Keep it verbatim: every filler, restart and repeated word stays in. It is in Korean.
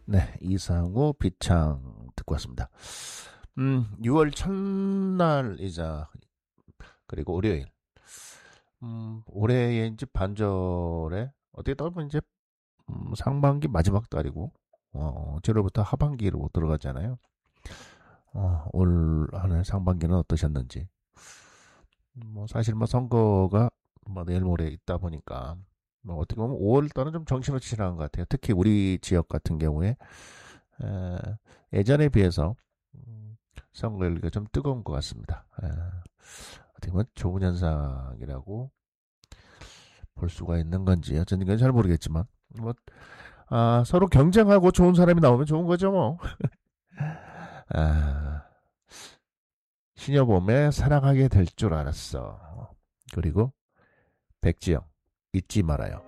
네, 이상우 비창 듣고 왔습니다. 음, 유월 첫날이자 그리고 월요일. 음, 올해의 이제 반절에 어떻게 따보면 이제 음, 상반기 마지막 달이고 어, 칠월부터 하반기로 들어가잖아요. 어, 올 한해 상반기는 어떠셨는지. 뭐 사실 뭐 선거가 뭐 내일 모레 있다 보니까 뭐 어떻게 보면 오월 달은 좀 정신없이 지나간 것 같아요. 특히 우리 지역 같은 경우에 에, 예전에 비해서 음, 선거 열기가 좀 뜨거운 것 같습니다. 에, 어떻게 보면 좋은 현상이라고 볼 수가 있는 건지 어쩐지 잘 모르겠지만 뭐 아, 서로 경쟁하고 좋은 사람이 나오면 좋은 거죠 뭐. 아, 신여범의 사랑하게 될 줄 알았어. 그리고 백지영 잊지 말아요.